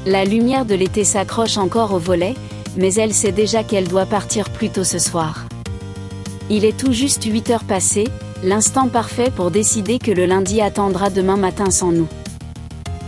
La lumière de l'été s'accroche encore au volet, mais elle sait déjà qu'elle doit partir plus tôt ce soir. Il est tout juste 8 heures passées, l'instant parfait pour décider que le lundi attendra demain matin sans nous.